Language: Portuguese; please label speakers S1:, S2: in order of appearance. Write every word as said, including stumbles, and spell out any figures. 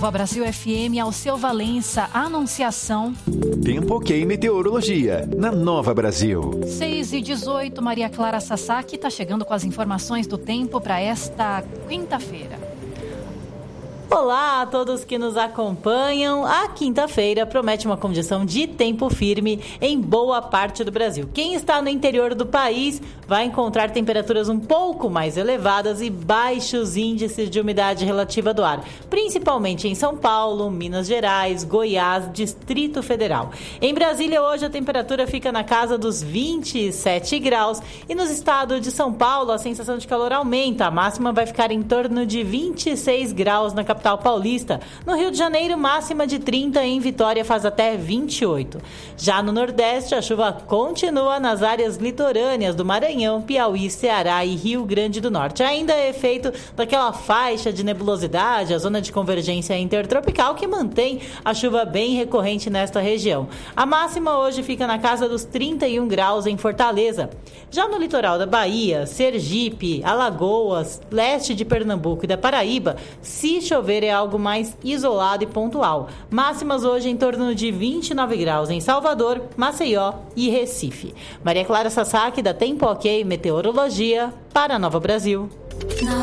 S1: Nova Brasil F M, ao seu Valença, Anunciação.
S2: Tempo ok meteorologia, na Nova Brasil.
S1: seis e dezoito, Maria Clara Sasaki está chegando com as informações do tempo para esta quinta-feira.
S3: Olá a todos que nos acompanham. A quinta-feira promete uma condição de tempo firme em boa parte do Brasil. Quem está no interior do país vai encontrar temperaturas um pouco mais elevadas e baixos índices de umidade relativa do ar, principalmente em São Paulo, Minas Gerais, Goiás, Distrito Federal. Em Brasília, hoje a temperatura fica na casa dos vinte e sete graus e nos estados de São Paulo a sensação de calor aumenta. A máxima vai ficar em torno de vinte e seis graus na capital paulista. No Rio de Janeiro, máxima de trinta, em Vitória faz até vinte e oito. Já no Nordeste, a chuva continua nas áreas litorâneas do Maranhão, Piauí, Ceará e Rio Grande do Norte. Ainda é efeito daquela faixa de nebulosidade, a zona de convergência intertropical, que mantém a chuva bem recorrente nesta região. A máxima hoje fica na casa dos trinta e um graus em Fortaleza. Já no litoral da Bahia, Sergipe, Alagoas, leste de Pernambuco e da Paraíba, se chover é algo mais isolado e pontual. Máximas hoje em torno de vinte e nove graus em Salvador, Maceió e Recife. Maria Clara Sasaki, da Tempo Ok Meteorologia, para a Nova Brasil.